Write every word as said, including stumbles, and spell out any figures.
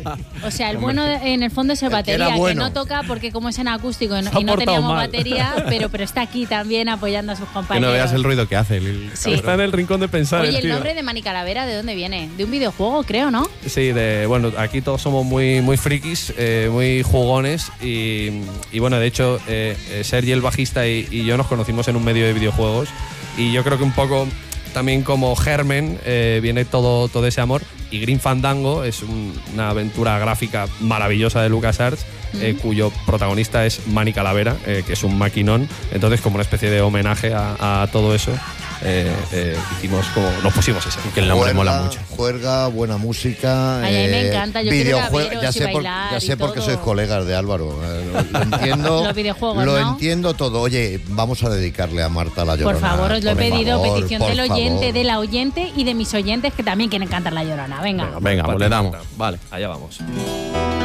O sea, el bueno de- en el fondo es el batería, que, bueno. no toca porque como es en acústico y no, Se ha y no portado teníamos mal. batería, pero, pero está aquí también apoyando a sus Que compañeros. no veas el ruido que hace. El Sí. Está en el rincón de pensar. Oye, el el tío. nombre de Mani Calavera, ¿de dónde viene? De un videojuego, creo, ¿no? Sí, de, bueno, aquí todos somos muy, muy frikis, eh, muy jugones y, y bueno, de hecho, eh, eh, Sergi, el bajista, y, y yo nos conocimos en un medio de videojuegos y yo creo que un poco también como germen eh, viene todo, todo ese amor. Y Grim Fandango es un- una aventura gráfica maravillosa de LucasArts, eh, cuyo protagonista es Manny Calavera, eh, que es un maquinón. Entonces, como una especie de homenaje a, a todo eso, eh, eh, hicimos como nos pusimos ese. Que el nombre Juerga, mola mucho. Juerga, buena música. Ay, a mí me encanta, yo quiero ir a videojue- veros ya y sé por, bailar ya y sé por qué todo. sois colegas de Álvaro. eh, Lo, lo entiendo. Los videojuegos, Lo ¿no? entiendo todo. Oye, vamos a dedicarle a Marta la Llorona. Por favor, os lo he por pedido, favor, petición por del oyente, favor. de la oyente y de mis oyentes que también quieren cantar La Llorona. Venga. Venga, pues le damos. Vale, allá vamos.